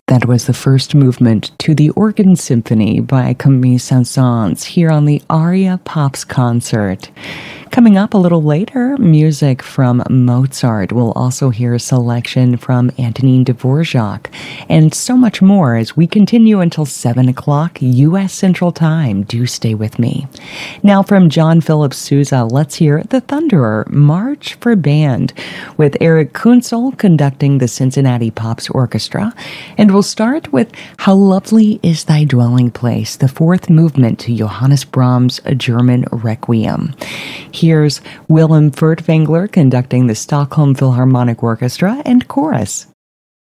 That was the first movement to the Organ Symphony by Camille Saint-Saëns here on the Aria Pops concert. Coming up a little later, music from Mozart. We'll also hear a selection from Antonin Dvorak and so much more as we continue until 7 o'clock U.S. Central Time. Do stay with me. Now from John Philip Sousa, let's hear The Thunderer, March for Band, with Eric Kunzel conducting the Cincinnati Pops Orchestra. And we'll start with How Lovely is Thy Dwelling Place, the fourth movement to Johannes Brahms' German Requiem. Here's Willem Furtwängler conducting the Stockholm Philharmonic Orchestra and chorus.